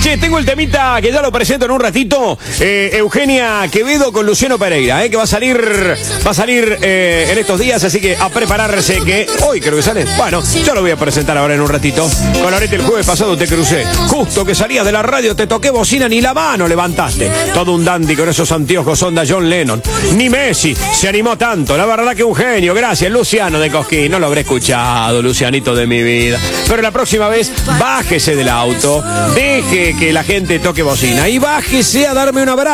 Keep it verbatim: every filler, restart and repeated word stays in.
Che, tengo el temita que ya lo presento en un ratito. Eh, Eugenia Quevedo con Luciano Pereira, eh, que va a salir, va a salir eh, en estos días, así que a prepararse que hoy creo que sale. Bueno, yo lo voy a presentar ahora en un ratito. Con Arete el jueves pasado te crucé. Justo que salías de la radio te toqué bocina, ni la mano levantaste. Todo un dandy con esos anteojos onda John Lennon. Ni Messi se animó tanto. La verdad que un genio. Gracias, Luciano de Cosquín. No lo habré escuchado, Lucianito de mi vida. Pero la próxima vez, bájese del auto, deje que la gente toque bocina y bájese a darme un abrazo.